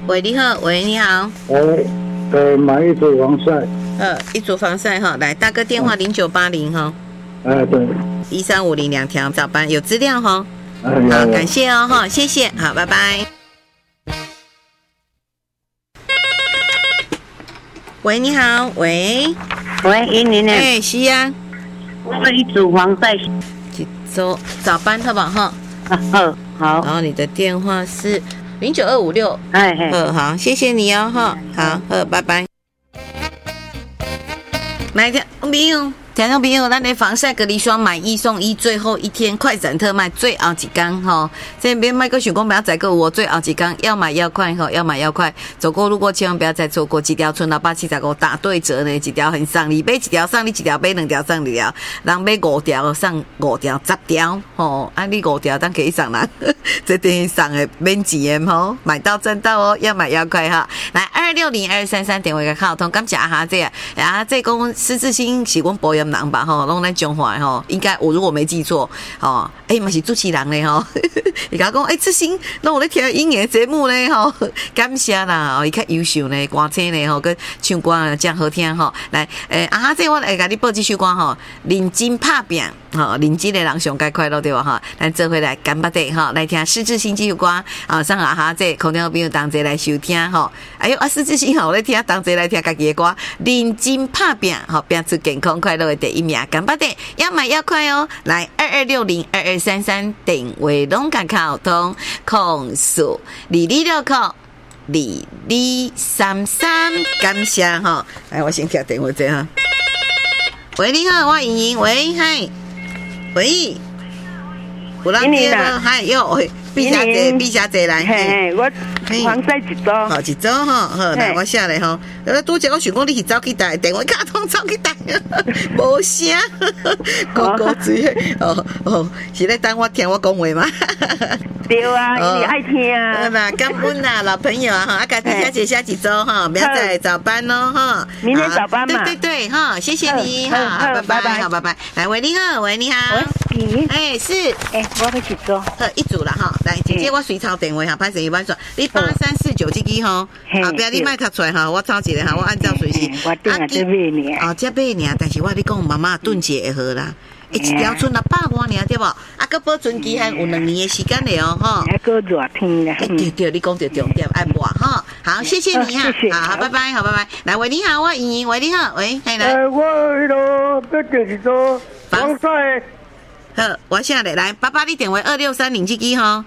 喂，你好，喂，你好。 买一组防晒。 一组防晒哈，来大哥电话0980哈。 对。 1350两条早班有资料哈。好，感谢哦哈，谢谢，好，拜拜。喂，你好，喂， 依您呢？ 是啊。 我一组防晒。 几周早班好不好哈？好。然后你的电话是09256。好，谢谢你哦哈，好，拜拜。来，听众朋友，咱的防晒隔离霜买1送1，最后一天快闪特卖，最后一天哈！这边卖个想讲不要再购我最后一天，要买要快哈，要买要快。走过路过千万不要再错过，几条村老875打对折呢，几条很上，你买一条送你一条，买2条送2条，人买5条送5条10条吼，你5条当可以送人，这等于送的免钱的吼，买到赚到哦，要买要快哈！来260-2233电话个卡通，感谢阿哈姐，阿这讲施志新是阮保养人吧吼，拢咱中华吼，应该我如果没记错吼，嘛是主持人咧吼，伊甲讲志新，拢有咧听音乐节目咧吼，感谢啦，伊较优秀咧，歌星咧吼，跟唱歌真好听吼。来，阿哈这我来甲你报这首歌吼，认真拍拼吼，认真的人上该快乐对吧哈？咱做回来干巴的吼，来听施志新这首歌啊，上阿哈这空调朋友同齐来收听吼。哎呦，施志新吼咧听，同齐来听家己的歌，认真拍拼吼，拼出健康快乐的第一名，干巴的要买要快哦！来2260-2233电话拢甲卡通，控诉2260-2233，感谢吼。来，我先听电话者哈。喂，你好，我莹莹，喂，嗨，喂，有人接无？嗨，哟，毕小姐来， 我防晒一组， 好一组哈，好，来我写咧吼。拄则我想讲你是走去台电话卡通走去台，无声，高嘴哦，是咧等我听我讲话吗？ 对啊，你爱听啊。 好啦，感恩啦，老朋友啊哈，家己小姐下几周哈，明仔早班咯哈， 明天早班嘛。 对哈，谢谢你哈，拜拜，好拜拜。来，喂，你好，喂，你好，是， 我要一组， 一组啦哈。来，姐姐我随抄电话哈，歹势伊歹算，你8349这支吼，后壁你莫读出来哈，我抄一个哈，我按照随时。 我顶下这买呢。 这买呢，但是我你讲妈妈炖节会好啦。一条村100多年对不？个保存期限有2年的时间了哦，哈。还个热天啦。 对，你讲到重点，爱抹哈。好，谢谢你哈。好，拜拜，好，拜拜。来，喂，你好，我莹莹，喂，你好，喂，来。 我迄个要订一组防晒。 好，我写咧，来，爸爸，你电话2630这支哈。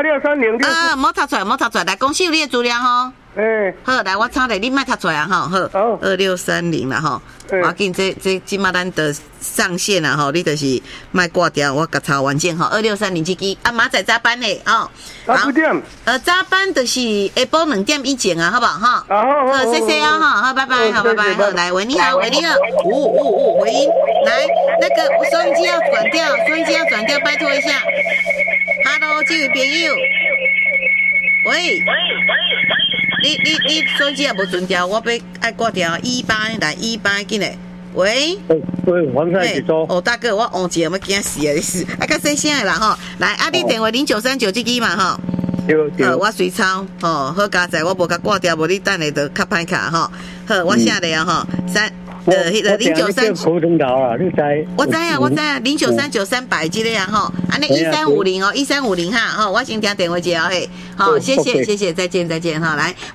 2630。 莫读出来，来，公司有你的资料哈。好，来，我抄咧，你莫读出来啊，哈，好，2630啦，哈。我紧这即马咱的上线啦吼，你就是莫挂掉，我甲抄完整吼，2630这支明仔早班嘞哦。 几点？ 早班就是下晡2点以前啊，好不好哈？ 好， 谢谢啊哈，好，拜拜，好，拜拜，好，来，喂，你好，喂，你好，喂，来，那个收音机要转掉，拜托一下。Hello， 这位朋友，喂。你手机也无准掉，我要爱挂掉18来18进来。喂， 防晒一组。 大哥，我忘记有没惊死啊！你是较细声的啦吼。来，你电话0939这支嘛吼。对。我随抄吼，好加载，我无甲挂掉，无你等下就较歹卡吼。好，我写咧啊吼迄个0939。 苦藤头啊，你知？ 我知啊，0939300300这个啊吼，安尼1350哦，1350哈，吼，我先听电话接哦嘿，好，谢谢，再见哈，来。